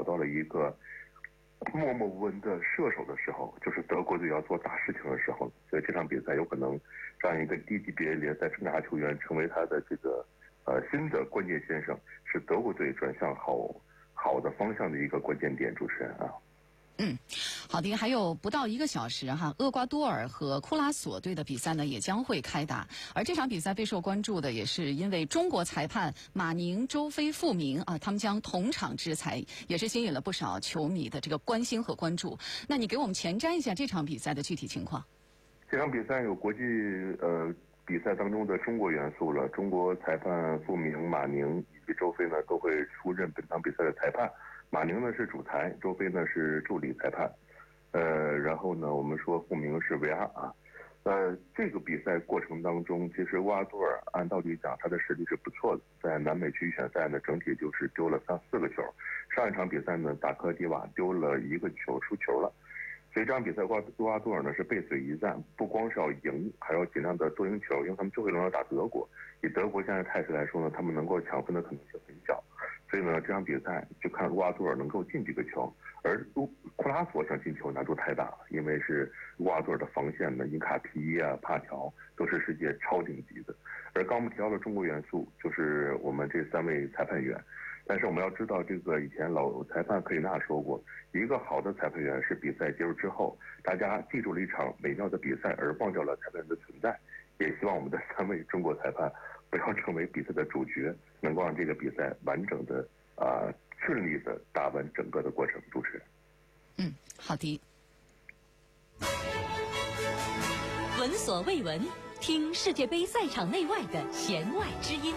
找到了一个默默无闻的射手的时候，就是德国队要做大事情的时候，所以这场比赛有可能让一个低级别联赛生涯球员成为他的这个新的关键先生，是德国队转向好的方向的一个关键点。主持人啊。 好的，还有不到1个小时哈，厄瓜多尔和库拉索队的比赛呢也将会开打。而这场比赛备受关注的也是因为中国裁判马宁、周飞、傅明啊，他们将同场制裁，也是吸引了不少球迷的这个关心和关注。那你给我们前瞻一下这场比赛的具体情况？ 这场比赛有国际比赛当中的中国元素了，中国裁判傅明、马宁以及周飞呢都会出任本场比赛的裁判。马宁呢是主裁，周飞呢是助理裁判，然后呢我们说傅明是 VR 啊，这个比赛过程当中，其实厄瓜多尔按道理讲他的实力是不错的，在南美区预选赛呢整体就是丢了4个球，上一场比赛呢打科迪瓦丢了1个球输球了，所以这场比赛厄瓜多尔呢是背水一战，不光是要赢，还要尽量的多赢球，因为他们最后一轮要打德国，以德国现在态势来说呢，他们能够抢分的可能性很小。所以呢，这场比赛就看厄瓜多尔能够进几个球，而库拉索想进球难度太大了，因为是厄瓜多尔的防线呢，因卡皮啊、帕乔都是世界超顶级的。而刚我们提到的中国元素，就是我们这3位裁判员。但是我们要知道，这个以前老裁判克里纳说过，一个好的裁判员是比赛结束之后，大家记住了一场美妙的比赛，而忘掉了裁判员的存在。也希望我们的3位中国裁判不要成为比赛的主角，能够让这个比赛完整的顺利的打完整个的过程。主持人， 好的。 闻所未闻，听世界杯赛场内外的弦外之音。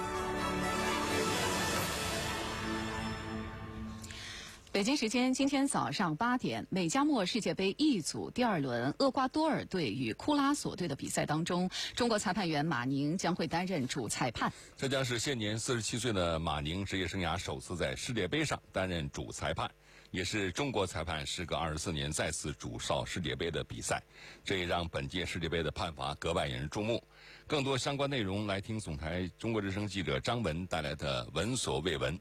北京时间今天早上8点，美加墨世界杯 E 组第2轮厄瓜多尔队与库拉索队的比赛当中，中国裁判员马宁将会担任主裁判。 这将是现年47岁的马宁职业生涯首次在世界杯上担任主裁判，也是中国裁判时隔24年再次主哨世界杯的比赛，这也让本届世界杯的判罚格外引人注目。更多相关内容来听总台中国之声记者张文带来的闻所未闻。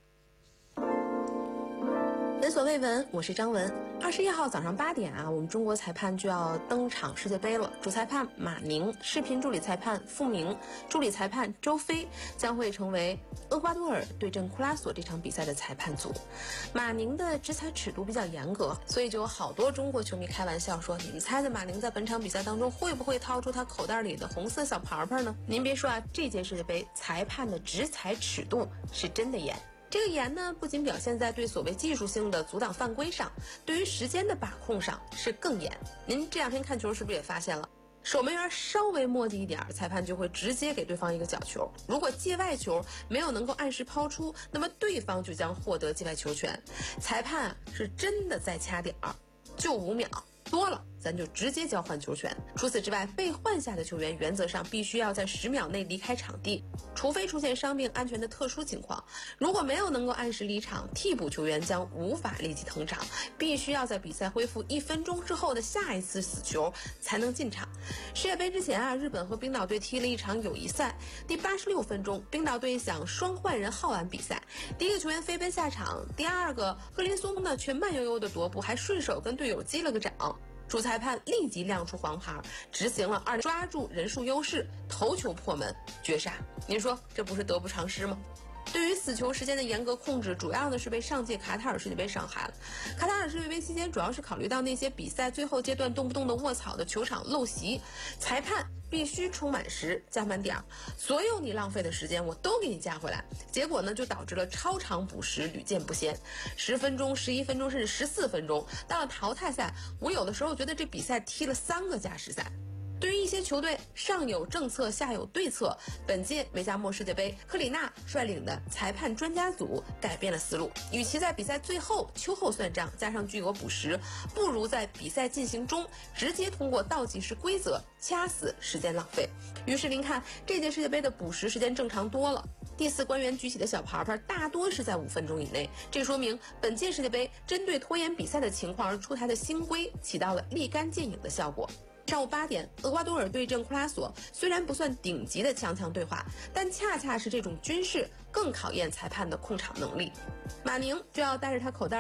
闻所未闻，我是张文。21号早上8点啊，我们中国裁判就要登场世界杯了。主裁判马宁、视频助理裁判傅明、助理裁判周飞将会成为厄瓜多尔对阵库拉索这场比赛的裁判组。马宁的执裁尺度比较严格，所以就有好多中国球迷开玩笑说：“你们猜猜马宁在本场比赛当中会不会掏出他口袋里的红色小牌牌呢？”您别说啊，这届世界杯裁判的执裁尺度是真的严。这个严呢，不仅表现在对所谓技术性的阻挡犯规上，对于时间的把控上是更严。您这2天看球是不是也发现了，守门员稍微磨叽一点，裁判就会直接给对方一个角球。如果界外球没有能够按时抛出，那么对方就将获得界外球权。裁判是真的在掐点儿，就5秒，多了咱就直接交换球权。除此之外，被换下的球员原则上必须要在10秒内离开场地，除非出现伤病安全的特殊情况。如果没有能够按时离场，替补球员将无法立即登场，必须要在比赛恢复1分钟之后的下一次死球才能进场。世界杯之前啊，日本和冰岛队踢了一场友谊赛，第86分钟，冰岛队想双换人耗完比赛，第1个球员飞奔下场，第2个赫林松呢却慢悠悠的踱步，还顺手跟队友击了个掌。主裁判立即亮出黄牌，执行了抓住人数优势，头球破门，绝杀。您说这不是得不偿失吗？对于死球时间的严格控制，主要呢是被上届卡塔尔世界杯伤害了。卡塔尔世界杯期间，主要是考虑到那些比赛最后阶段动不动的卧草的球场陋习，裁判必须充满时加满点，所有你浪费的时间我都给你加回来。结果呢，就导致了超长补时屡见不鲜，10分钟、11分钟甚至14分钟。到了淘汰赛，我有的时候觉得这比赛踢了3个加时赛。对于一些球队，上有政策下有对策，本届美加墨世界杯，克里纳率领的裁判专家组改变了思路，与其在比赛最后秋后算账加上巨额补时，不如在比赛进行中直接通过倒计时规则掐死时间浪费。于是您看，这届世界杯的补时时间正常多了，第4官员举起的小牌牌大多是在5分钟以内，这说明本届世界杯针对拖延比赛的情况而出台的新规起到了立竿见影的效果。上午8点，厄瓜多尔对阵库拉索，虽然不算顶级的强强对话，但恰恰是这种军事更考验裁判的控场能力。马宁就要带着他口袋